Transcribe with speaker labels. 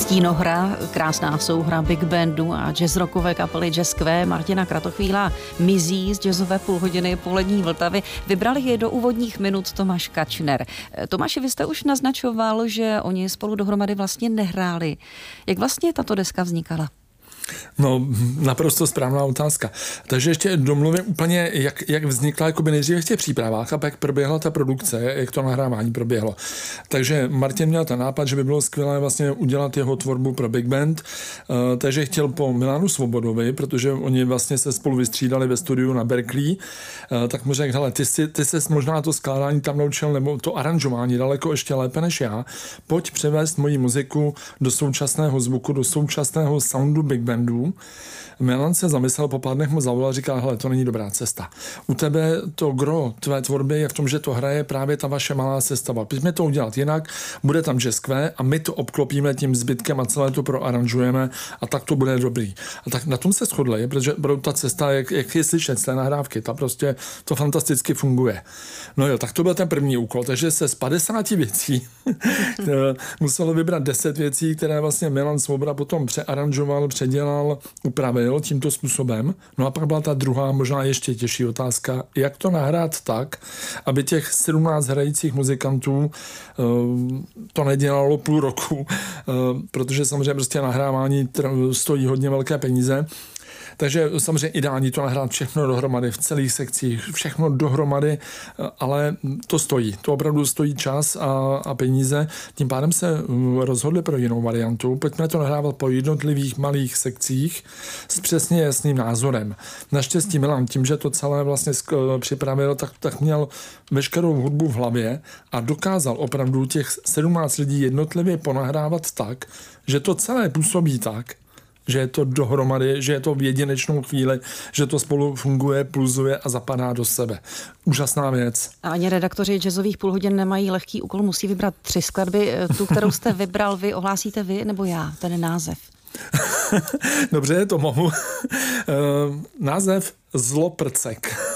Speaker 1: Stínohra, krásná souhra big bandu a jazzrockové kapely Jazz Q Martina Kratochvíla mizí z jazzové půlhodiny Polední Vltavy. Vybrali je do úvodních minut Tomáš Kačner. Tomáši, vy jste už naznačoval, že oni spolu dohromady vlastně nehráli. Jak vlastně tato deska vznikala?
Speaker 2: No, naprosto správná otázka. Takže ještě domluvím úplně, jak vznikla jakoby nejdříve v těch přípravách a pak proběhla ta produkce, jak to nahrávání proběhlo. Takže Martin měl ten nápad, že by bylo skvělé vlastně udělat jeho tvorbu pro big band, takže chtěl po Milanu Svobodovi, protože oni vlastně se spolu vystřídali ve studiu na Berkeley, tak mu řekl, hele, ty ses možná to skládání tam naučil, nebo to aranžování daleko ještě lépe než já, pojď převést moji muziku do současného zvuku, do současného soundu big bandu. Milan se zamyslel, po pár dnech mu zavolal a říkal, hele, to není dobrá cesta. U tebe to gro tvé tvorby je v tom, že to hraje právě ta vaše malá sestava. Pojďme to udělat jinak, bude tam Jazz Q a my to obklopíme tím zbytkem a celé to proaranžujeme a tak to bude dobrý. A tak na tom se shodli, protože ta cesta, jak je slyšet z té nahrávky, ta prostě to fantasticky funguje. No jo, tak to byl ten první úkol, takže se z 50 věcí muselo vybrat 10 věcí, které vlastně Milan Svoboda potom přearanžoval, předělal, upravil tímto způsobem. No a pak byla ta druhá, možná ještě těžší otázka, jak to nahrát tak, aby těch 17 hrajících muzikantů to nedělalo půl roku, protože samozřejmě prostě nahrávání stojí hodně velké peníze. Takže samozřejmě ideální to nahrát všechno dohromady v celých sekcích, všechno dohromady, ale to stojí. To opravdu stojí čas a peníze. Tím pádem se rozhodli pro jinou variantu. Pojďme to nahrávat po jednotlivých malých sekcích s přesně jasným názorem. Naštěstí Milan tím, že to celé vlastně připravil, tak měl veškerou hudbu v hlavě a dokázal opravdu těch 17 lidí jednotlivě ponahrávat tak, že to celé působí tak, že je to dohromady, že je to v jedinečnou chvíli, že to spolu funguje, pulzuje a zapadá do sebe. Úžasná věc.
Speaker 1: A ani redaktoři jazzových půlhodin nemají lehký úkol, musí vybrat 3 skladby. Tu, kterou jste vybral vy, ohlásíte vy nebo já, ten název?
Speaker 2: Dobře, to mohu. Název Zloprcek.